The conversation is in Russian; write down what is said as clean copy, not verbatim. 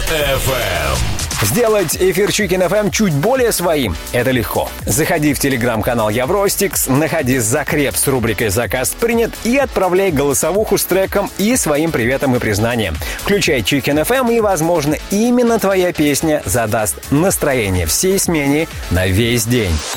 FM. Сделать эфир Chicken FM чуть более своим – это легко. Заходи в телеграм-канал Евростикс, находи закреп с рубрикой «Заказ принят» и отправляй голосовуху с треком и своим приветом и признанием. Включай Chicken FM, и, возможно, именно твоя песня задаст настроение всей смене на весь день.